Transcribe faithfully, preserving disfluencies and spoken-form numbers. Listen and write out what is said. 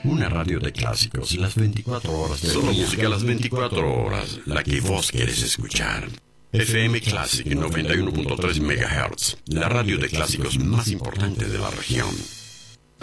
Una radio de clásicos, las veinticuatro horas del Solo día. música las veinticuatro horas, la que vos querés escuchar. F M Classic noventa y uno punto tres megahertz, la radio de clásicos más importante de la región.